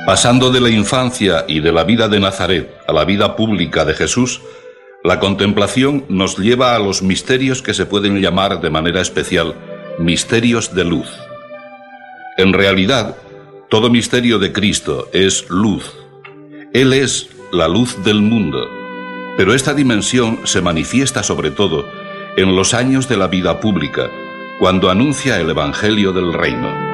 Pasando de la infancia y de la vida de Nazaret a la vida pública de Jesús, la contemplación nos lleva a los misterios que se pueden llamar de manera especial misterios de luz. En realidad, todo misterio de Cristo es luz. Él es la luz del mundo, pero esta dimensión se manifiesta sobre todo en los años de la vida pública, cuando anuncia el Evangelio del Reino.